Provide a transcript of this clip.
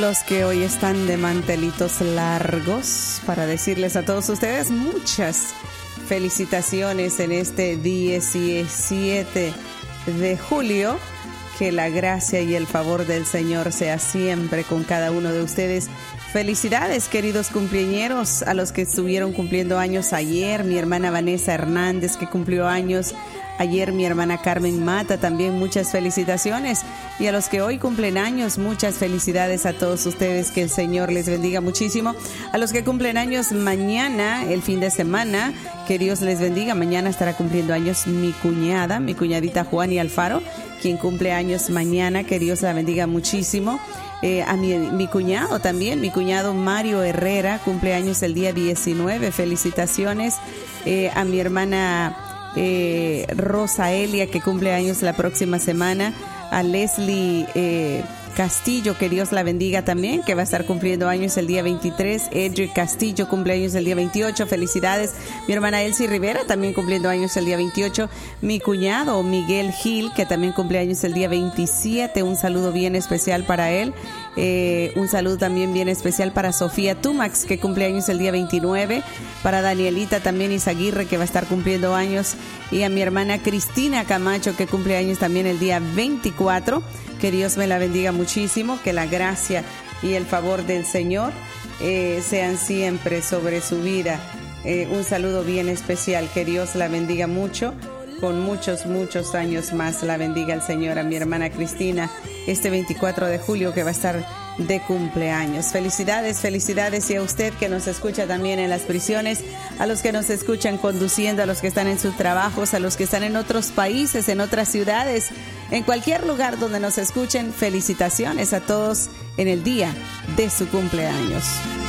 Los que hoy están de mantelitos largos, para decirles a todos ustedes muchas felicitaciones en este 17 de julio. Que la gracia y el favor del Señor sea siempre con cada uno de ustedes. Felicidades, queridos cumpleañeros, a los que estuvieron cumpliendo años ayer. Mi hermana Vanessa Hernández, que cumplió años ayer, mi hermana Carmen Mata, también muchas felicitaciones. Y a los que hoy cumplen años, muchas felicidades a todos ustedes, que el Señor les bendiga muchísimo. A los que cumplen años mañana, el fin de semana, que Dios les bendiga. Mañana estará cumpliendo años mi cuñadita Juani Alfaro, quien cumple años mañana, que Dios la bendiga muchísimo. A mi cuñado también, mi cuñado Mario Herrera, cumple años el día 19, felicitaciones. A mi hermana Rosa Elia, que cumple años la próxima semana. A Leslie Castillo, que Dios la bendiga también, que va a estar cumpliendo años el día 23. Edric Castillo cumple años el día 28, felicidades. Mi hermana Elsie Rivera también cumpliendo años el día 28. Mi cuñado Miguel Gil, que también cumple años el día 27, un saludo bien especial para él. Un saludo también bien especial para Sofía Tumax, que cumple años el día 29, para Danielita también Izaguirre, que va a estar cumpliendo años, y a mi hermana Cristina Camacho, que cumple años también el día 24. Que Dios me la bendiga muchísimo, que la gracia y el favor del Señor sean siempre sobre su vida. Un saludo bien especial, que Dios la bendiga mucho, con muchos años más. La bendiga el Señor a mi hermana Cristina este 24 de julio, que va a estar de cumpleaños. Felicidades, y a usted que nos escucha también en las prisiones, a los que nos escuchan conduciendo, a los que están en sus trabajos, a los que están en otros países, en otras ciudades, en cualquier lugar donde nos escuchen. Felicitaciones a todos en el día de su cumpleaños.